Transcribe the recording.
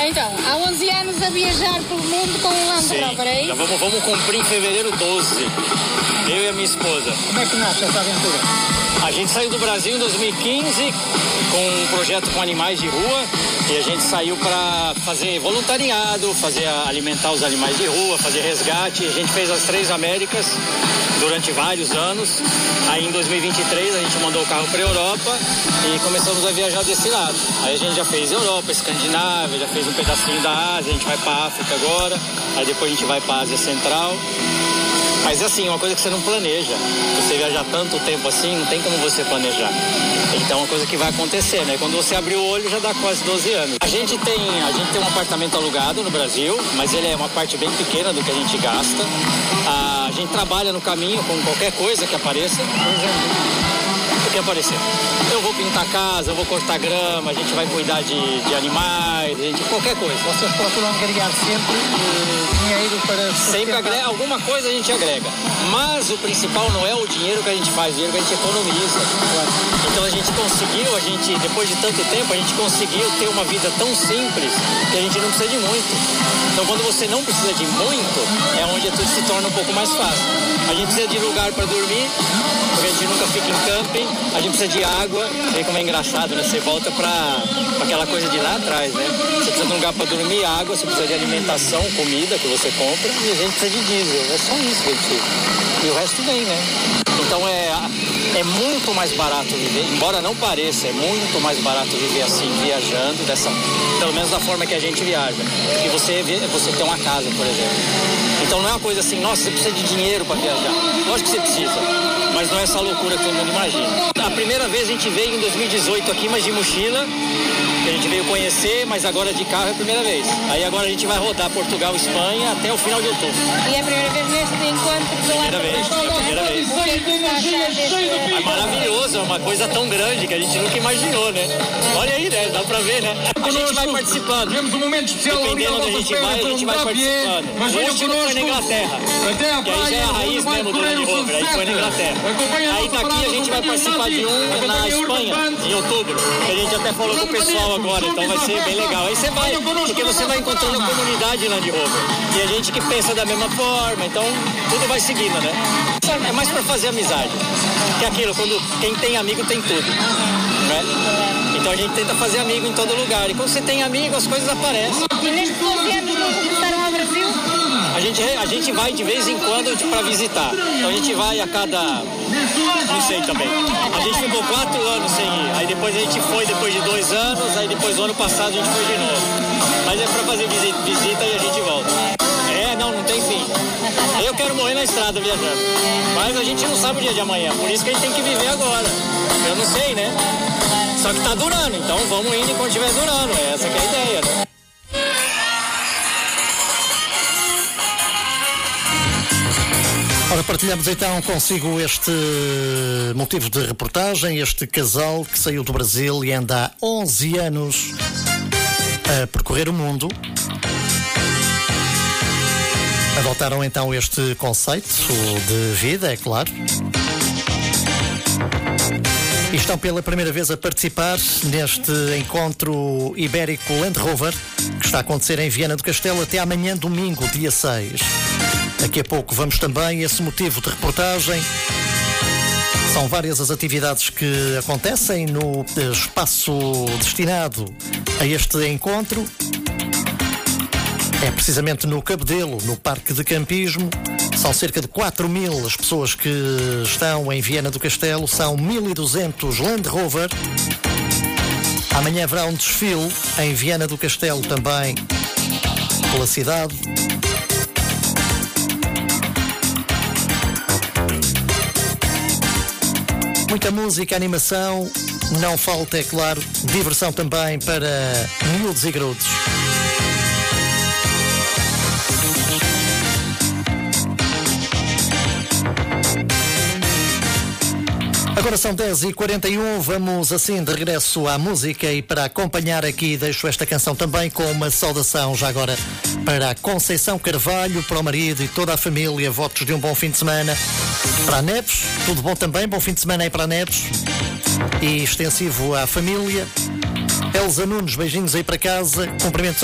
Então, há 11 anos a viajar pelo mundo com um Land Rover, é isso? Vamos cumprir em fevereiro 12. Eu e a minha esposa. Como é que nasce essa aventura? A gente saiu do Brasil em 2015 com um projeto com animais de rua e a gente saiu para fazer voluntariado, alimentar os animais de rua, fazer resgate. A gente fez as 3 Américas durante vários anos. Aí em 2023 a gente mandou o carro para a Europa e começamos a viajar desse lado. Aí a gente já fez Europa, Escandinávia, já fez um pedacinho da Ásia, a gente vai para África agora, aí depois a gente vai para a Ásia Central. Mas assim, uma coisa que você não planeja. Você viajar tanto tempo assim, não tem como você planejar. Então é uma coisa que vai acontecer, né? Quando você abrir o olho, já dá quase 12 anos. A gente tem um apartamento alugado no Brasil, mas ele é uma parte bem pequena do que a gente gasta. A gente trabalha no caminho com qualquer coisa que apareça. O que aparecer. Eu vou pintar a casa, eu vou cortar grama, a gente vai cuidar de animais, qualquer coisa. Vocês procuram agregar sempre dinheiro para... Sempre agrega, alguma coisa a gente agrega. Mas o principal não é o dinheiro que a gente faz, o dinheiro que a gente economiza. Claro. Então depois de tanto tempo, a gente conseguiu ter uma vida tão simples que a gente não precisa de muito. Então quando você não precisa de muito, é onde tudo se torna um pouco mais fácil. A gente precisa de lugar para dormir, porque a gente nunca fica em camping, a gente precisa de água, vê como é engraçado, né? Você volta para aquela coisa de lá atrás, né? Você precisa de um lugar para dormir, água, você precisa de alimentação, comida que você compra, e a gente precisa de diesel. É só isso que a gente precisa. E o resto vem, né? Então é muito mais barato viver, embora não pareça, é muito mais barato viver assim, viajando, pelo menos da forma que a gente viaja. E você tem uma casa, por exemplo. Então não é uma coisa assim, nossa, você precisa de dinheiro para viajar. Lógico que você precisa, mas não é essa loucura que todo mundo imagina. A primeira vez a gente veio em 2018 aqui, mas de mochila, que a gente veio conhecer, mas agora de carro é a primeira vez. Aí agora a gente vai rodar Portugal e Espanha até o final de outubro. E é a primeira vez neste encontro do Land Rover? Primeira vez. É maravilhoso, é uma coisa tão grande que a gente nunca imaginou, né? Olha aí, né? Dá pra ver, né? A gente vai participando. Temos um momento especial. Dependendo onde a gente vai participando. O último foi na Inglaterra, que aí já é a raiz mesmo do Land Rover, aí foi na Inglaterra. Aí daqui a gente vai participar de um na Espanha, em outubro, que a gente até falou com o pessoal agora, então vai ser bem legal. Aí você vai, porque você vai encontrando a comunidade Land Rover, e a gente que pensa da mesma forma, então tudo vai seguindo, né? É mais pra fazer amizade, que é aquilo, quando quem tem amigo tem tudo, né? Então a gente tenta fazer amigo em todo lugar, e quando você tem amigo as coisas aparecem. E nestes 11 anos não começaram ao Brasil? A gente vai de vez em quando para visitar. Então a gente vai a cada... Não sei também. A gente ficou 4 anos sem ir. Aí depois a gente foi depois de 2 anos. Aí depois do ano passado a gente foi de novo. Mas é para fazer visita e a gente volta. Não tem fim. Eu quero morrer na estrada viajando. Mas a gente não sabe o dia de amanhã. Por isso que a gente tem que viver agora. Eu não sei, né? Só que tá durando. Então vamos indo enquanto estiver durando. Essa que é a ideia, né? Ora, partilhamos então consigo este motivo de reportagem, este casal que saiu do Brasil e anda há 11 anos a percorrer o mundo. Adotaram então este conceito de vida, é claro. E estão pela primeira vez a participar neste encontro ibérico Land Rover, que está a acontecer em Viana do Castelo até amanhã, domingo, dia 6. Daqui a pouco vamos também a esse motivo de reportagem. São várias as atividades que acontecem no espaço destinado a este encontro. É precisamente no Cabedelo, no Parque de Campismo. São cerca de 4.000 as pessoas que estão em Viana do Castelo. São 1.200 Land Rover. Amanhã haverá um desfile em Viana do Castelo também, pela cidade. Muita música, animação, não falta, é claro, diversão também para miúdos e graúdos. Agora são 10h41, vamos assim de regresso à música e para acompanhar aqui deixo esta canção também com uma saudação já agora para a Conceição Carvalho, para o marido e toda a família, votos de um bom fim de semana. Para a Neves, tudo bom também, bom fim de semana aí para a Neves e extensivo à família. Elza Nunes, beijinhos aí para casa, cumprimentos